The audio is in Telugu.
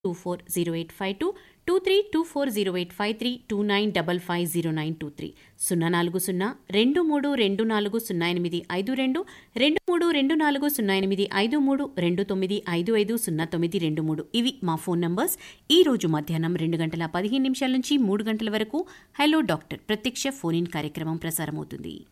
23240852 23240853 29550923 04024240852 23240853 ఇవి మా ఫోన్ నంబర్స్. ఈ రోజు మధ్యాహ్నం 2:15 నుంచి 3 గంటల వరకు హలో డాక్టర్ ప్రత్యక్ష ఫోన్ ఇన్ కార్యక్రమం ప్రసారమవుతుంది.